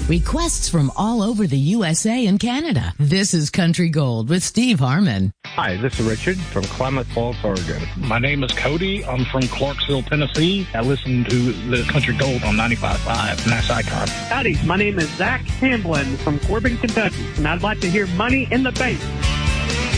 Requests from all over the USA and Canada. This is Country Gold with Steve Harmon. Hi, this is Richard from Klamath Falls, Oregon. My name is Cody. I'm from Clarksville, Tennessee. I listen to the Country Gold on 95.5, and that's Icon. Howdy, my name is Zach Hamblin from Corbin, Kentucky, and I'd like to hear Money in the Bank